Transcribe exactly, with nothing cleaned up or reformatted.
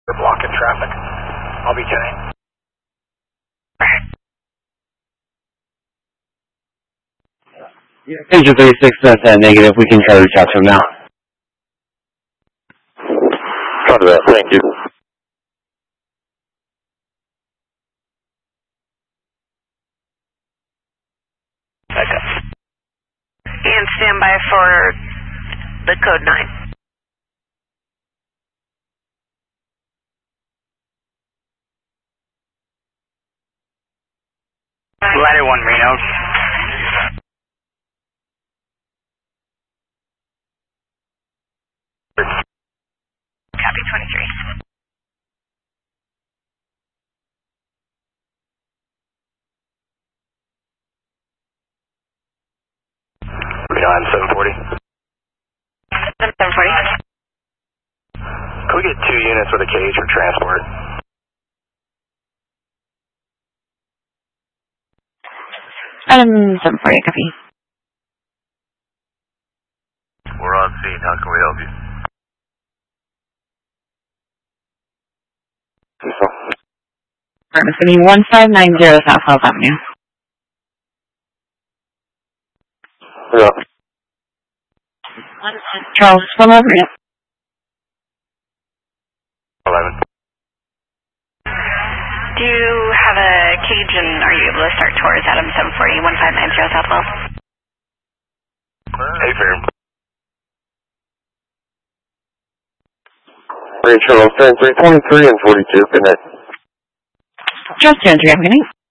We're blocking traffic. I'll be ten. Angel thirty-six, that's uh, negative. We can try to reach out to him now. Copy that. Thank you. Okay. And stand by for the code nine. Ladder one, Reno. Copy twenty-three. Reno, I'm seven forty. seven forty. Can we get two units with a cage for transport? Adam seven forty, copy. We're on scene. How can we help you? It's going to be one five nine zero South Health Avenue. Yeah. Charles, from over here. eleven. Do you have a cage and are you able to start towards Adam seven forty, one five nine zero Southwell? Hey, fair. Rachel, I'm saying three twenty-three and forty-two. Good night. Just two and three, have a good night.